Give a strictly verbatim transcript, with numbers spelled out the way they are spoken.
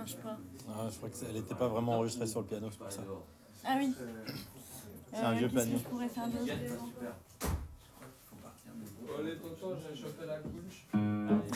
marche pas. Ah, je crois qu'elle n'était pas vraiment enregistrée sur le piano, c'est pour ça. Ah oui. C'est un vieux qu'est-ce piano. que je pourrais faire d'autre? Allez, tonton, j'ai chopé la couche.